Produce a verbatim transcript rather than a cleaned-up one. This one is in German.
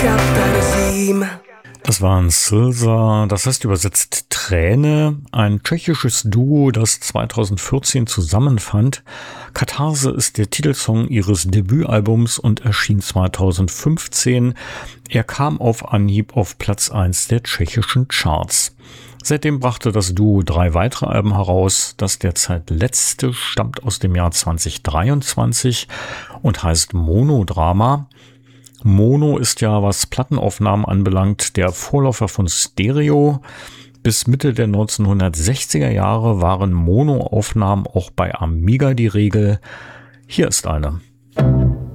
Das waren Slza, das heißt übersetzt Träne, ein tschechisches Duo, das zweitausendvierzehn zusammenfand. Katharse ist der Titelsong ihres Debütalbums und erschien zweitausendfünfzehn. Er kam auf Anhieb auf Platz eins der tschechischen Charts. Seitdem brachte das Duo drei weitere Alben heraus. Das derzeit letzte stammt aus dem Jahr zweitausenddreiundzwanzig und heißt Monodrama. Mono ist ja, was Plattenaufnahmen anbelangt, der Vorläufer von Stereo. Bis Mitte der neunzehnhundertsechziger Jahre waren Monoaufnahmen auch bei Amiga die Regel. Hier ist eine.